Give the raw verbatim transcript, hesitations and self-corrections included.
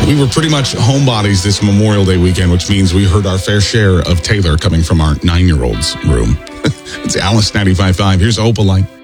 We were pretty much homebodies this Memorial Day weekend, which means we heard our fair share of Taylor coming from our nine-year-old's room. It's Alice ninety-five point five. Here's Opalite.